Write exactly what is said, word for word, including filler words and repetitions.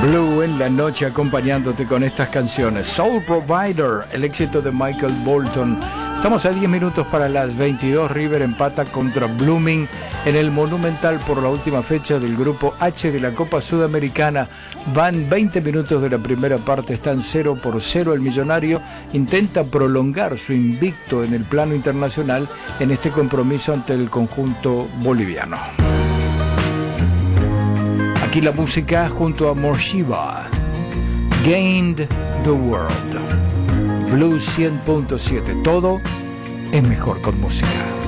Blue en la noche acompañándote con estas canciones. Soul Provider, el éxito de Michael Bolton. Estamos a diez minutos para las veintidós. River empata contra Blooming en el Monumental por la última fecha del Grupo H de la Copa Sudamericana. Van veinte minutos de la primera parte, están cero por cero. El Millonario intenta prolongar su invicto en el plano internacional en este compromiso ante el conjunto boliviano. Aquí la música junto a Morshiva, Gained the World. Blue cien punto siete, todo es mejor con música.